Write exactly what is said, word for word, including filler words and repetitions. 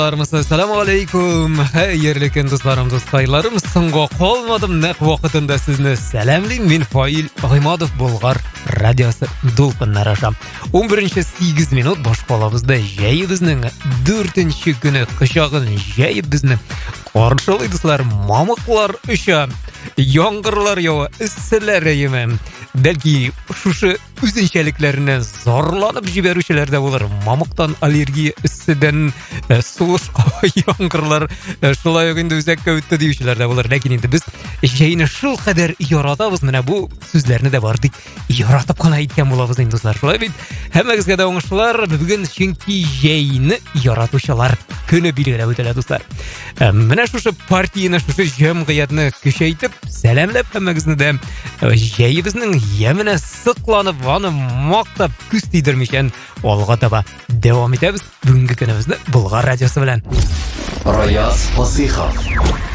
Assalamu alaikum. Xayrli kun do'stlarim, do'staylarim. So'ngga qolmadim naq vaqtida sizni salamlayman. Men Foil G'iymodov Bulg'ar radiosi Dolqinlar asham. o'n birinchi sakkiz minut bosh qolamizda jay bizning to'rtinchi kuni qishog'in jay bizni qarshilay do'stlar. Momiqlar o'sha yomg'irlar yo'q, issilar yemam. Balki shu o'zinchaliklaridan zorlanib jiberuvchilarda bo'lar. Momiqdan allergiya, issidan sovuq yomg'irlar shulay endi o'zakka o'tdi deyuvchilarda bo'lar. Lekin endi biz jayni shu qadar yoratamiz. Mana bu so'zlarni da bordik. Yoratib qana aytgan bo'lamiz endi do'stlar. Shulay bit. Hammangizga davomishlar. Bugun chunki jayni yoratuvchilar kuni belgilab o'tiladi do'stlar. Mana shu partiyani, shu jamg'iyatni kuchaytirib, salamlab hammangizni da jay bizning yamina siqlanib, vani maqtab kuz tiydirmishan olg'a taba davom etamiz. Bugungi kunimizni Bulg'ar radiosi bilan. Royaz Osixov